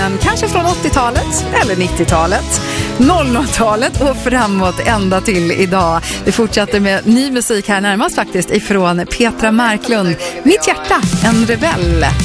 Kanske från 80-talet eller 90-talet, 00-talet och framåt ända till idag. Vi fortsätter med ny musik här närmast faktiskt ifrån Petra Marklund. Mitt hjärta, en rebell.